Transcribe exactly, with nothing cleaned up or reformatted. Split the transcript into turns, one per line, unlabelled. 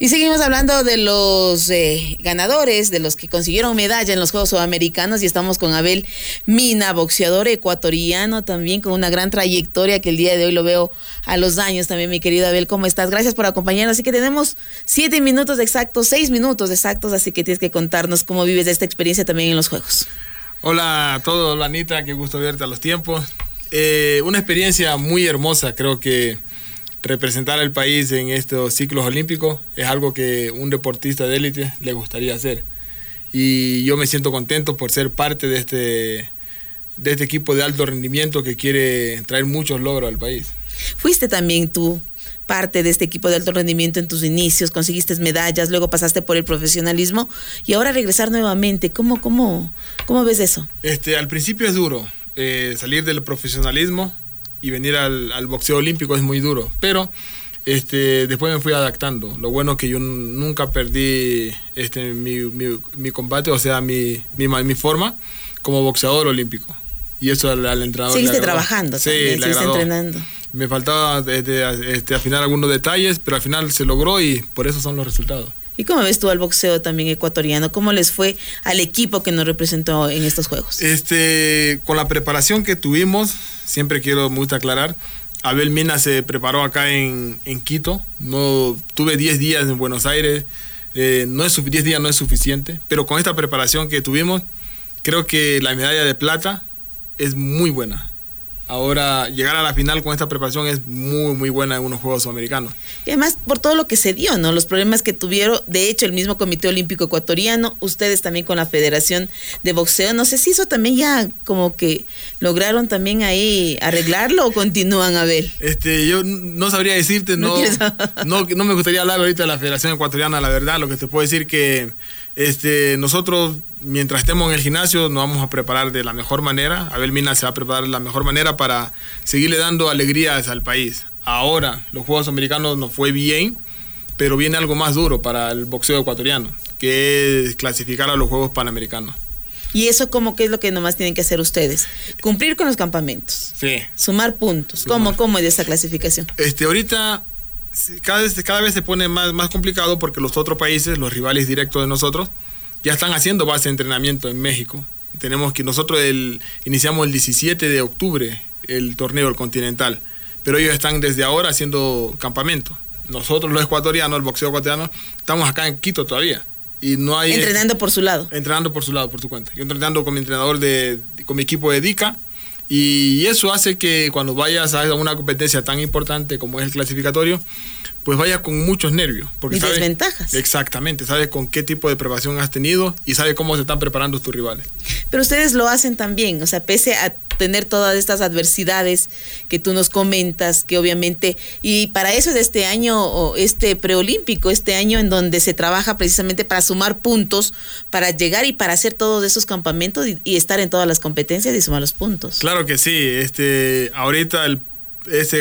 Y seguimos hablando de los eh, ganadores, de los que consiguieron medalla en los Juegos Sudamericanos, y estamos con Abel Mina, boxeador ecuatoriano también con una gran trayectoria que el día de hoy lo veo a los años también. Mi querido Abel, ¿cómo estás? Gracias por acompañarnos. Así que tenemos siete minutos exactos, seis minutos exactos, así que tienes que contarnos cómo vives esta experiencia también en los Juegos.
Hola a todos, hola Anita, qué gusto verte a los tiempos. Eh, una experiencia muy hermosa, creo que representar al país en estos ciclos olímpicos es algo que un deportista de élite le gustaría hacer. Y yo me siento contento por ser parte de este, de este equipo de alto rendimiento que quiere traer muchos logros al país.
Fuiste también tú parte de este equipo de alto rendimiento en tus inicios, conseguiste medallas, luego pasaste por el profesionalismo y ahora regresar nuevamente. ¿Cómo, cómo, cómo ves eso?
Este, al principio es duro eh, salir del profesionalismo y venir al, al boxeo olímpico, es muy duro, pero este, después me fui adaptando. Lo bueno es que yo nunca perdí este, mi, mi, mi combate, o sea, mi, mi, mi forma como boxeador olímpico. Y eso al, al entrenador.
Seguiste trabajando,
sí,
también,
le
seguiste
agradó.
entrenando.
Me faltaba este, este, afinar algunos detalles, pero al final se logró y por eso son los resultados.
¿Y cómo ves tú al boxeo también ecuatoriano? ¿Cómo les fue al equipo que nos representó en estos Juegos?
Este, con la preparación que tuvimos, siempre quiero mucho aclarar, Abel Mina se preparó acá en, en Quito. No, tuve diez días en Buenos Aires, eh, no es, diez días no es suficiente, pero con esta preparación que tuvimos, creo que la medalla de plata es muy buena. Ahora, llegar a la final con esta preparación es muy, muy buena en unos Juegos Sudamericanos.
Y además, por todo lo que se dio, ¿no? Los problemas que tuvieron, de hecho, el mismo Comité Olímpico Ecuatoriano, ustedes también con la Federación de Boxeo. No sé si eso también ya como que lograron también ahí arreglarlo o continúan, Abel.
Este, yo no sabría decirte, no, no, no me gustaría hablar ahorita de la Federación Ecuatoriana, la verdad. Lo que te puedo decir que este, nosotros, mientras estemos en el gimnasio, nos vamos a preparar de la mejor manera. Abel Mina se va a preparar de la mejor manera para seguirle dando alegrías al país. Ahora, los Juegos Americanos nos fue bien, pero viene algo más duro para el boxeo ecuatoriano, que es clasificar a los Juegos Panamericanos.
¿Y eso cómo qué es lo que nomás tienen que hacer ustedes? Cumplir con los campamentos.
Sí.
Sumar puntos. Sumar. ¿Cómo, cómo es esa clasificación?
Este, ahorita cada vez, cada vez se pone más, más complicado porque los otros países, los rivales directos de nosotros, ya están haciendo base de entrenamiento en México. Tenemos que nosotros el, iniciamos el diecisiete de octubre el torneo el continental, pero ellos están desde ahora haciendo campamento. Nosotros los ecuatorianos, el boxeo ecuatoriano, estamos acá en Quito todavía. Y no hay,
entrenando por su lado.
Entrenando por su lado, por tu cuenta. Yo entrenando con mi entrenador, de, con mi equipo de DICA, y eso hace que cuando vayas a una competencia tan importante como es el clasificatorio, pues vayas con muchos nervios. Porque
y
sabes,
desventajas.
Exactamente, sabes con qué tipo de preparación has tenido y sabes cómo se están preparando tus rivales.
Pero ustedes lo hacen también, o sea, pese a tener todas estas adversidades que tú nos comentas, que obviamente, y para eso es este año, este preolímpico, este año en donde se trabaja precisamente para sumar puntos, para llegar y para hacer todos esos campamentos y, y estar en todas las competencias y sumar los puntos.
Claro que sí, este, ahorita el, ese